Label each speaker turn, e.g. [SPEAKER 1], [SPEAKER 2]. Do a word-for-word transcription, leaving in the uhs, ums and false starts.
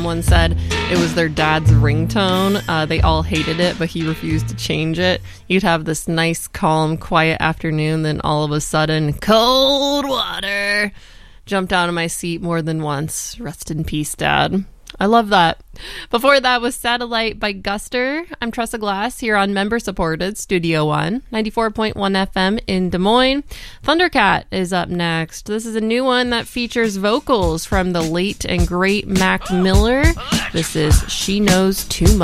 [SPEAKER 1] Someone said it was their dad's ringtone. Uh, they all hated it, but he refused to change it. You'd have this nice, calm, quiet afternoon, then all of a sudden, cold water. Jumped out of my seat more than once. Rest in peace, Dad. I love that. Before that was Satellite by Guster. I'm Tressa Glass here on member-supported Studio One, ninety-four point one F M in Des Moines. Thundercat is up next. This is a new one that features vocals from the late and great Mac Miller. This is She Knows Too Much.